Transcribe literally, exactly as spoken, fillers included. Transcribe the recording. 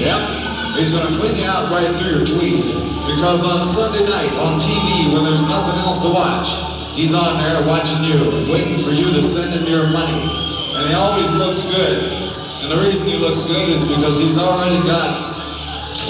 Yep, he's going to clean you out right through your tweet. Because on Sunday night on T V, when there's nothing else to watch, he's on there watching you, waiting for you to send him your money. And he always looks good. And the reason he looks good is because he's already got